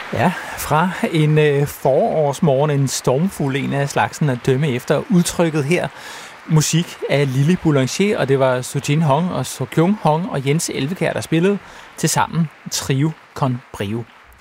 Ja, fra en forårsmorgen, en stormfuld en af slagsen at dømme efter udtrykket her. Musik af Lili Boulanger, og det var Sujin Hong og Sokyung Hong og Jens Elvekjær, der spillede til sammen Trio Con Brio.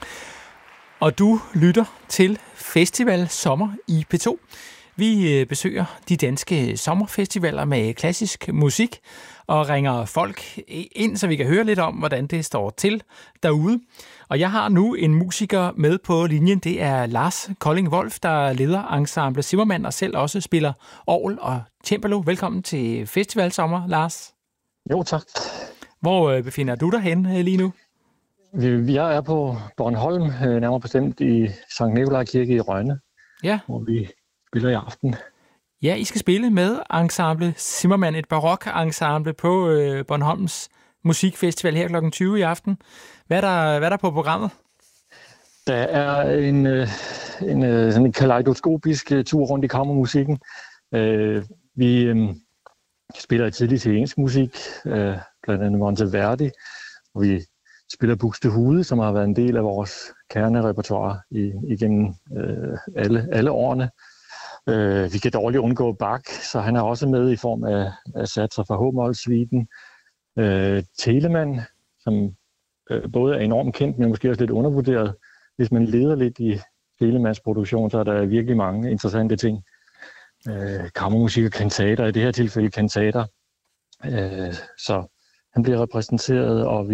Og du lytter til Festival Sommer i P2. Vi besøger de danske sommerfestivaler med klassisk musik og ringer folk ind, så vi kan høre lidt om, hvordan det står til derude. Og jeg har nu en musiker med på linjen. Det er Lars Kolding Wolf, der leder Ensemble Zimmermann og selv også spiller orgel og cembalo. Velkommen til Festival Sommer, Lars. Jo, tak. Hvor befinder du dig hen lige nu? Jeg er på Bornholm, nærmere bestemt i Sankt Nikolaj Kirke i Rønne, ja, hvor vi spiller i aften. Ja, I skal spille med Ensemble Zimmermann, et barok-ensemble på Bornholms Musikfestival her kl. 20 i aften. Hvad er der på programmet? Der er sådan en kaleidoskopisk tur rundt i kammermusikken. Vi spiller tidligt italiensk musik, blandt andet Monteverdi, og vi spiller Buxtehude, som har været en del af vores kernerepertoire igennem alle årene. Vi kan dårligt undgå Bach, så han er også med i form af satser fra H-moll-suiten. Telemann, som både er enormt kendt, men måske også lidt undervurderet. Hvis man leder lidt i Telemanns produktion, så er der virkelig mange interessante ting. Kammermusik og kantater, i det her tilfælde kantater. Så han bliver repræsenteret, og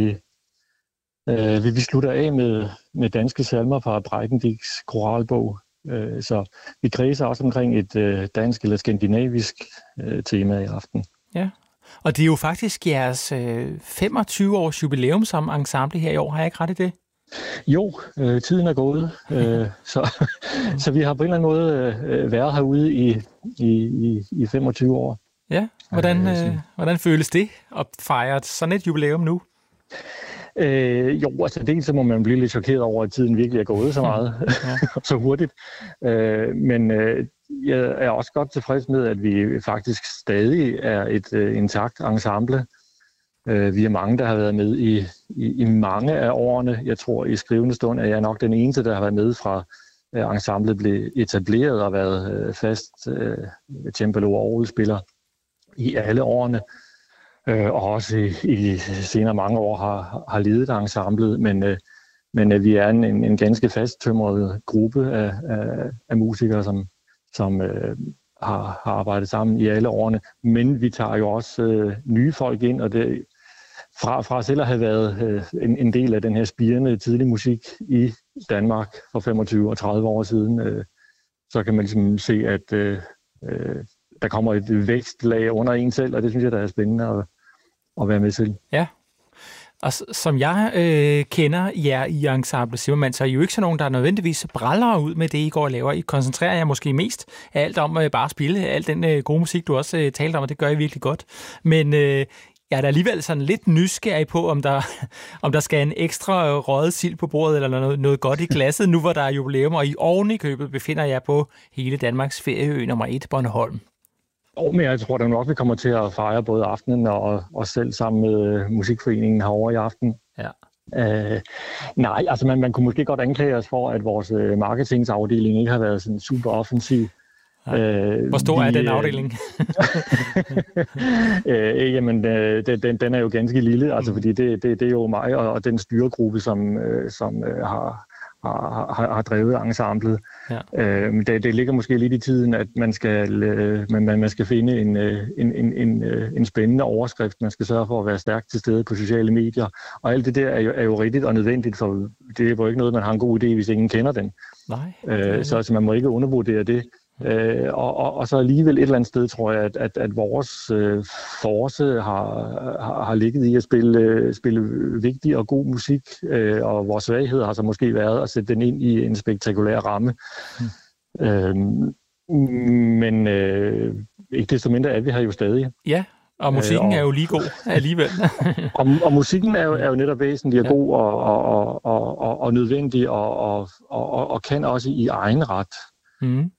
vi slutter af med danske salmer fra Breitendiks koralbog. Så vi kredser også omkring et dansk eller skandinavisk tema i aften. Ja, og det er jo faktisk jeres 25-års jubilæum som ensemble her i år. Har jeg ikke ret i det? Jo, tiden er gået, så vi har på en eller anden måde været herude i 25 år. Ja, hvordan føles det at fejre sådan et jubilæum nu? Jo, altså dels så må man blive lidt chokeret over, at tiden virkelig er gået så meget, så hurtigt. Men jeg er også godt tilfreds med, at vi faktisk stadig er et intakt ensemble. Vi er mange, der har været med i mange af årene. Jeg tror, i skrivende stund er jeg nok den eneste, der har været med fra ensemblet blev etableret og været fast cembalo- og orgelspiller i alle årene. Og også i senere mange år har ledet ensemblet, men vi er en ganske fasttømret gruppe af musikere, som har arbejdet sammen i alle årene. Men vi tager jo også nye folk ind, og det fra selv at have været en del af den her spirende tidlig musik i Danmark for 25 og 30 år siden, så kan man ligesom se, at der kommer et vækstlag under en selv, og det synes jeg, der er spændende at være med til. Ja, og som jeg kender jer i Ensemble Zimmermann, så er I jo ikke sådan nogen, der nødvendigvis bræller ud med det, I går og laver. I koncentrerer jer måske mest af alt om bare at spille al den gode musik, du også talte om, og det gør I virkelig godt. Men jeg er da alligevel sådan lidt nysgerrig på, om der skal en ekstra røget sild på bordet, eller noget godt i glasset, nu hvor der er jubilæum, og I oven i købet befinder jer på hele Danmarks ferieø nummer 1, Bornholm. Men jeg tror da nok, vi kommer til at fejre både aftenen og os selv sammen med musikforeningen herovre i aften. Ja. Nej, altså man kunne måske godt anklage os for, at vores marketingsafdeling ikke har været sådan super offensiv. Hvor stor er den afdeling? Jamen, den er jo ganske lille, altså fordi det er jo mig og den styregruppe, som har drevet ensemblet. Ja. Det ligger måske lidt i tiden, at man skal finde en spændende overskrift. Man skal sørge for at være stærk til stede på sociale medier. Og alt det der er jo rigtigt og nødvendigt, for det er jo ikke noget, man har en god idé, hvis ingen kender den. Nej. Så man må ikke undervurdere det. Og så alligevel et eller andet sted, tror jeg, at vores force har ligget i at spille vigtig og god musik, og vores svaghed har så måske været at sætte den ind i en spektakulær ramme. Men ikke desto mindre er vi her jo stadig. Ja, og musikken er jo lige god alligevel. og musikken er jo netop væsentlig og god og nødvendig og kan også i egen ret. Mm.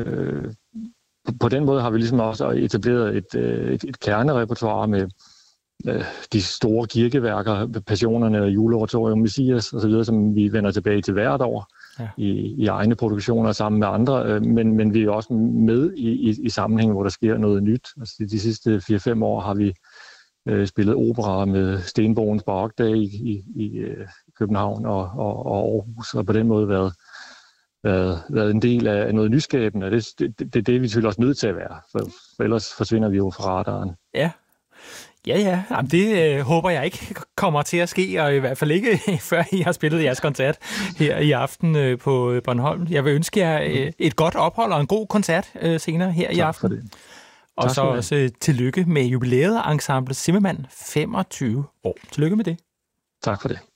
På den måde har vi ligesom også etableret et kernerepertoire de store kirkeværker, Passionerne og Juleoratorium, Messias osv., som vi vender tilbage til hvert år i egne produktioner sammen med andre, men vi er også med i sammenhæng, hvor der sker noget nyt. Altså, de sidste 4-5 år har vi spillet opera med Stenbogens Barokdag i København og Aarhus, og på den måde været en del af noget nyskabende. Det er det, vi selvfølgelig også nødt til at være, for ellers forsvinder vi jo fra radaren. Ja. Jamen, det håber jeg ikke kommer til at ske, og i hvert fald ikke før I har spillet jeres koncert her i aften på Bornholm. Jeg vil ønske jer et godt ophold og en god koncert senere her i aften. Tak for det. Og så også tillykke med jubilæet Ensemble Zimmermann 25 år. Tillykke med det. Tak for det.